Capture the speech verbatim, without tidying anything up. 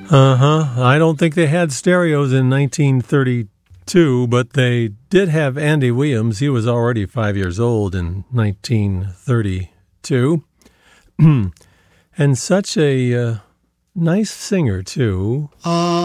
Uh-huh. I don't think they had stereos in nineteen thirty-two, but they did have Andy Williams. He was already five years old in nineteen thirty-two. And such a uh, nice singer, too.